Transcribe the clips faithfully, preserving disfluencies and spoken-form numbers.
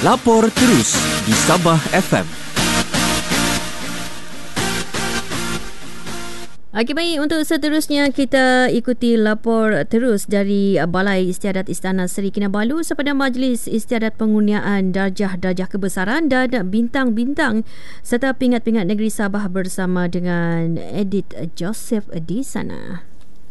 Lapor terus di Sabah F M. Okey, baik, untuk seterusnya kita ikuti lapor terus dari Balai Istiadat Istana Seri Kinabalu sepada Majlis Istiadat Pengurniaan Darjah-Darjah Kebesaran dan Bintang-Bintang serta Pingat-Pingat Negeri Sabah bersama dengan Edith Joseph di sana.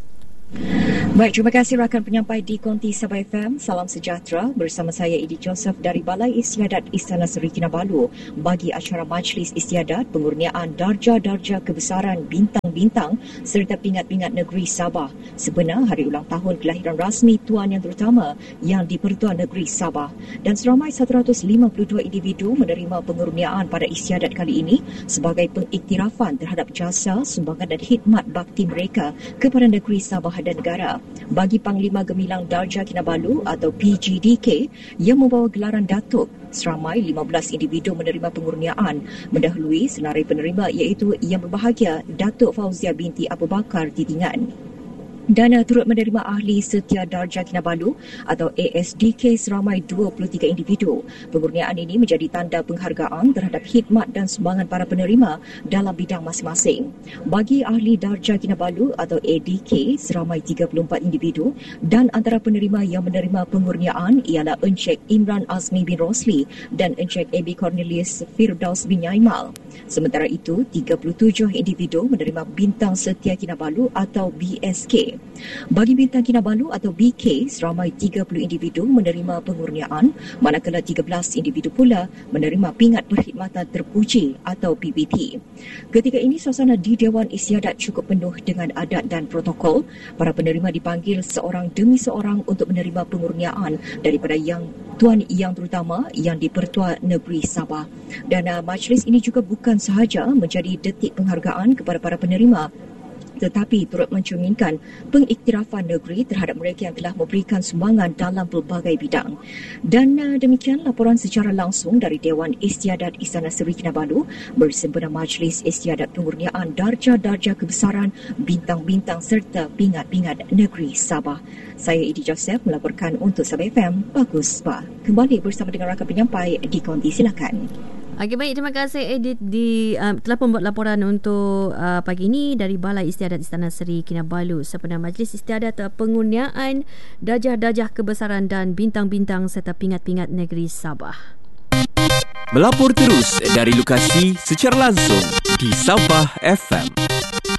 Baik, terima kasih rakan penyampai di Konti Sabah F M. Salam sejahtera, bersama saya Edith Joseph dari Balai Istiadat Istana Seri Kinabalu bagi acara Majlis Istiadat Pengurniaan Darjah-Darjah Kebesaran Bintang-Bintang serta Pingat-Pingat Negeri Sabah sebenar hari ulang tahun kelahiran rasmi Tuan Yang Terutama Yang di-Pertuan Negeri Sabah, dan seramai seratus lima puluh dua individu menerima pengurniaan pada istiadat kali ini sebagai pengiktirafan terhadap jasa, sumbangan dan khidmat bakti mereka kepada negeri Sabah dan negara. Bagi Panglima Gemilang Darjah Kinabalu atau P G D K yang membawa gelaran Datuk, seramai lima belas individu menerima pengurniaan mendahului senarai penerima iaitu Yang Berbahagia Datuk Fauzia binti Abu Bakar Titingan. Dan turut menerima Ahli Setia Darjah Kinabalu atau A S D K seramai dua puluh tiga individu. Pengurniaan ini menjadi tanda penghargaan terhadap khidmat dan sumbangan para penerima dalam bidang masing-masing. Bagi Ahli Darjah Kinabalu atau A D K seramai tiga puluh empat individu, dan antara penerima yang menerima pengurniaan ialah Encik Imran Azmi bin Rosli dan Encik A B Cornelius Firdaus bin Nyaimal. Sementara itu, tiga puluh tujuh individu menerima Bintang Setia Kinabalu atau B S K. Bagi Bintang Kinabalu atau B K, seramai tiga puluh individu menerima pengurniaan, manakala tiga belas individu pula menerima Pingat Perkhidmatan Terpuji atau P P T. Ketika ini, suasana di Dewan Istiadat cukup penuh dengan adat dan protokol. Para penerima dipanggil seorang demi seorang untuk menerima pengurniaan daripada Yang Tuan Yang Terutama Yang di-Pertua Negeri Sabah. Dan uh, majlis ini juga bukan sahaja menjadi detik penghargaan kepada para penerima, tetapi turut mencerminkan pengiktirafan negeri terhadap mereka yang telah memberikan sumbangan dalam pelbagai bidang. Dan uh, demikian laporan secara langsung dari Dewan Istiadat Istana Seri Kinabalu bersempena Majlis Istiadat Pengurniaan Darjah-Darjah Kebesaran Bintang-Bintang serta Pingat-Pingat Negeri Sabah. Saya Edith Joseph melaporkan untuk Sabah F M. Bagus, Pak. Kembali bersama dengan rakan penyampai di Konti, silakan. Okey, baik, terima kasih Edith di um, telah membuat laporan untuk uh, pagi ini dari Balai Istiadat Istana Seri Kinabalu sempena Majlis Istiadat Pengurniaan Darjah-Darjah Kebesaran dan Bintang-Bintang serta Pingat-Pingat Negeri Sabah. Melapor terus dari lokasi secara langsung di Sabah F M.